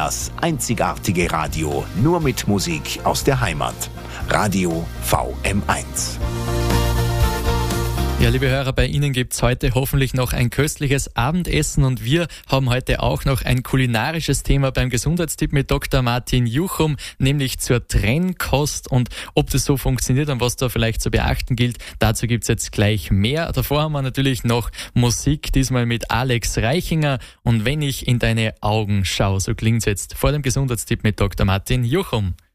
Das einzigartige Radio, nur mit Musik aus der Heimat. Radio VM1. Ja, liebe Hörer, bei Ihnen gibt's heute hoffentlich noch ein köstliches Abendessen und wir haben heute auch noch ein kulinarisches Thema beim Gesundheitstipp mit Dr. Martin Juchum, nämlich zur Trennkost und ob das so funktioniert und was da vielleicht zu beachten gilt. Dazu gibt's jetzt gleich mehr. Davor haben wir natürlich noch Musik, diesmal mit Alex Reichinger und wenn ich in deine Augen schaue, so klingt's jetzt vor dem Gesundheitstipp mit Dr. Martin Juchum.